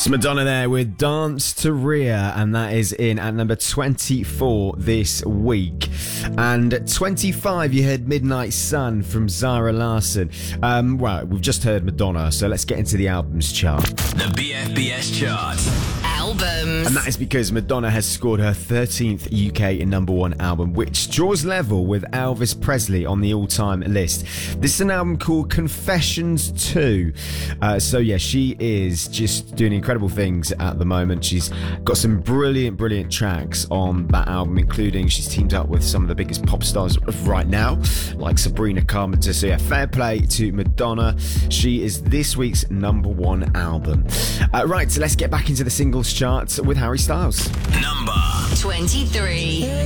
It's Madonna there with Dance to Rhea, and that is in at number 24 this week. And at 25, you heard Midnight Sun from Zara Larsson. Well, we've just heard Madonna, so let's get into the albums chart. The BFBS chart. Albums. And that is because Madonna has scored her 13th UK number one album, which draws level with Elvis Presley on the all-time list. This is an album called Confessions 2. So yeah, she is just doing incredible things at the moment. She's got some brilliant tracks on that album, including she's teamed up with some of the biggest pop stars of right now, like Sabrina Carpenter. So yeah, fair play to Madonna. She is this week's number one album. Right, so let's get back into the singles charts with Harry Styles. Number 23.